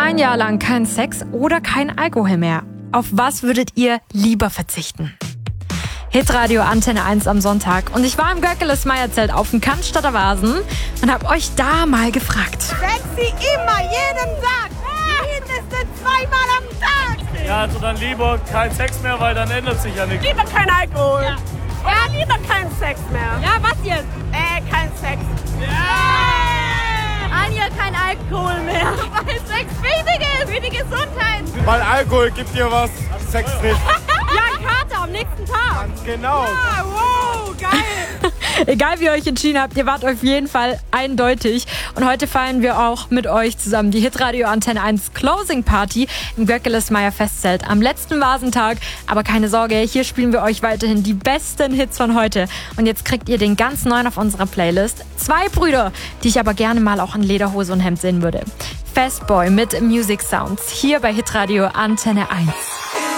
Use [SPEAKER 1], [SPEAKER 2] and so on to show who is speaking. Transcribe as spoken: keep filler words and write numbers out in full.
[SPEAKER 1] Ein Jahr lang kein Sex oder kein Alkohol mehr. Auf was würdet ihr lieber verzichten? Hitradio Antenne eins am Sonntag. Und ich war im Göckeles-Meierzelt auf dem Cannstatter Vasen und hab euch da mal gefragt.
[SPEAKER 2] Sexy immer, jeden Tag. Mindestens zweimal am Tag.
[SPEAKER 3] Ja, also dann lieber kein Sex mehr, weil dann ändert sich ja nichts.
[SPEAKER 2] Lieber kein Alkohol. Ja, ja lieber kein Sex mehr.
[SPEAKER 4] Ja, was jetzt?
[SPEAKER 2] Äh, kein Sex.
[SPEAKER 4] Ja. Ein Jahr kein Alkohol mehr. Weil Sex wichtig ist, für die Gesundheit.
[SPEAKER 5] Weil Alkohol gibt dir was, Sex nicht.
[SPEAKER 4] Ja, ein Kater am nächsten Tag.
[SPEAKER 5] Ganz genau.
[SPEAKER 2] Ah, wow, geil.
[SPEAKER 1] Egal wie ihr euch entschieden habt, ihr wart auf jeden Fall eindeutig. Und heute feiern wir auch mit euch zusammen die Hitradio Antenne eins Closing Party im Göckeles-Meier Festzelt am letzten Vasentag. Aber keine Sorge, hier spielen wir euch weiterhin die besten Hits von heute. Und jetzt kriegt ihr den ganz neuen auf unserer Playlist. Zwei Brüder, die ich aber gerne mal auch in Lederhose und Hemd sehen würde. Fastboy mit Music Sounds hier bei Hitradio Antenne eins.